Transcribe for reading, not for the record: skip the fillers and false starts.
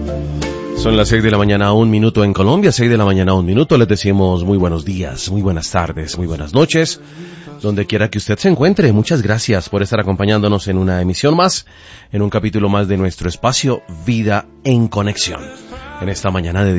Son las 6 de la mañana, 1 minuto en Colombia, 6 de la mañana, 1 minuto. Les decimos muy buenos días, muy buenas tardes, muy buenas noches, donde quiera que usted se encuentre. Muchas gracias por estar acompañándonos en una emisión más, en un capítulo más de nuestro espacio Vida en Conexión. En esta mañana de